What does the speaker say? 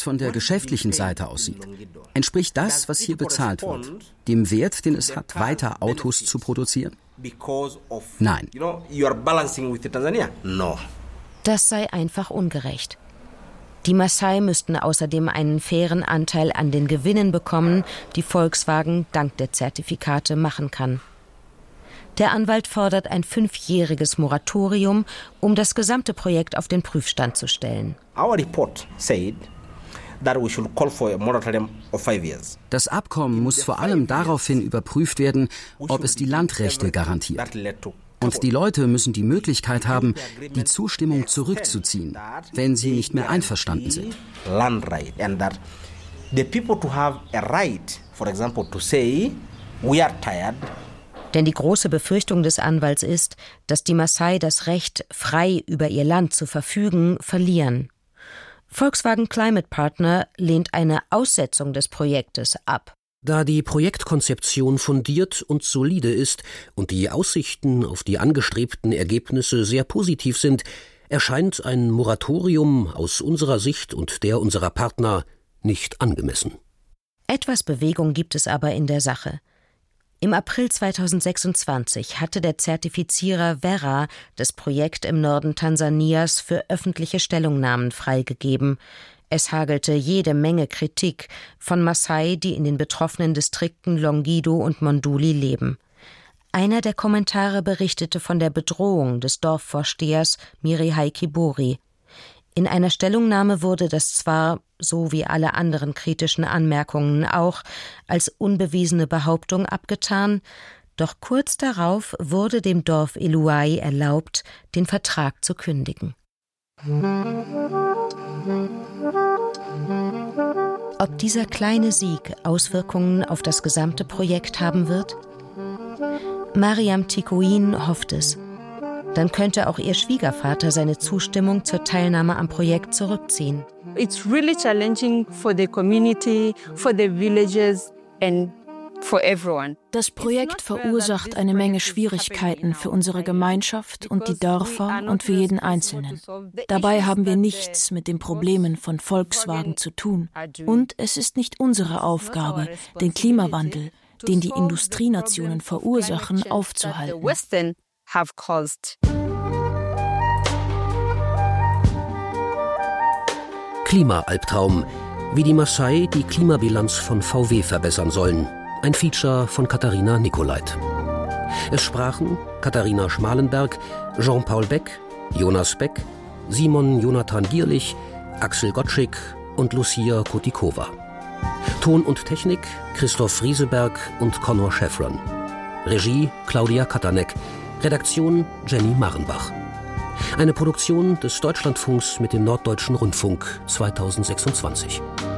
von der geschäftlichen Seite aussieht, entspricht das, was hier bezahlt wird, dem Wert, den es hat, weiter Autos zu produzieren? Nein. Das sei einfach ungerecht. Die Maasai müssten außerdem einen fairen Anteil an den Gewinnen bekommen, die Volkswagen dank der Zertifikate machen kann. Der Anwalt fordert ein 5-jähriges Moratorium, um das gesamte Projekt auf den Prüfstand zu stellen. Das Abkommen muss vor allem daraufhin überprüft werden, ob es die Landrechte garantiert. Und die Leute müssen die Möglichkeit haben, die Zustimmung zurückzuziehen, wenn sie nicht mehr einverstanden sind. Denn die große Befürchtung des Anwalts ist, dass die Maasai das Recht, frei über ihr Land zu verfügen, verlieren. Volkswagen Climate Partner lehnt eine Aussetzung des Projektes ab. Da die Projektkonzeption fundiert und solide ist und die Aussichten auf die angestrebten Ergebnisse sehr positiv sind, erscheint ein Moratorium aus unserer Sicht und der unserer Partner nicht angemessen. Etwas Bewegung gibt es aber in der Sache. Im April 2026 hatte der Zertifizierer Verra das Projekt im Norden Tansanias für öffentliche Stellungnahmen freigegeben. Es hagelte jede Menge Kritik von Maasai, die in den betroffenen Distrikten Longido und Monduli leben. Einer der Kommentare berichtete von der Bedrohung des Dorfvorstehers Mirihai Kibori. In einer Stellungnahme wurde das zwar, so wie alle anderen kritischen Anmerkungen auch, als unbewiesene Behauptung abgetan, doch kurz darauf wurde dem Dorf Eluai erlaubt, den Vertrag zu kündigen. Ob dieser kleine Sieg Auswirkungen auf das gesamte Projekt haben wird? Mariam Tikuin hofft es. Dann könnte auch ihr Schwiegervater seine Zustimmung zur Teilnahme am Projekt zurückziehen. It's really challenging for the community, for the villages and for everyone. Das Projekt verursacht eine Menge Schwierigkeiten für unsere Gemeinschaft und die Dörfer und für jeden Einzelnen. Dabei haben wir nichts mit den Problemen von Volkswagen zu tun. Und es ist nicht unsere Aufgabe, den Klimawandel, den die Industrienationen verursachen, aufzuhalten. Klima-Albtraum, wie die Maasai die Klimabilanz von VW verbessern sollen. Ein Feature von Katharina Nicolait. Es sprachen Katharina Schmalenberg, Jean-Paul Beck, Jonas Beck, Simon Jonathan Gierlich, Axel Gottschick und Lucia Kotikova. Ton und Technik Christoph Rieseberg und Connor Schäffron. Regie Claudia Katanek. Redaktion Jenny Marenbach. Eine Produktion des Deutschlandfunks mit dem Norddeutschen Rundfunk 2026.